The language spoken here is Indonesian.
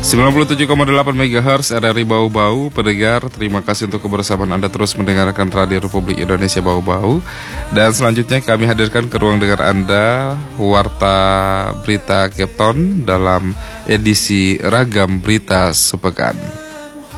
97,8 MHz RRI Bau-Bau. Pendengar, terima kasih untuk kebersamaan Anda terus mendengarkan Radio Republik Indonesia Bau-Bau. Dan selanjutnya kami hadirkan ke ruang dengar Anda Warta Berita Kepton dalam edisi Ragam Berita Sepekan.